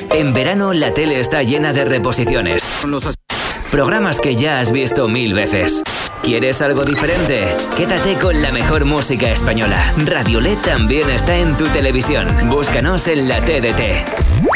En verano la tele está llena de reposiciones. Programas que ya has visto 1000 veces. ¿Quieres algo diferente? Quédate con la mejor música española. Radiolet también está en tu televisión. Búscanos en la TDT.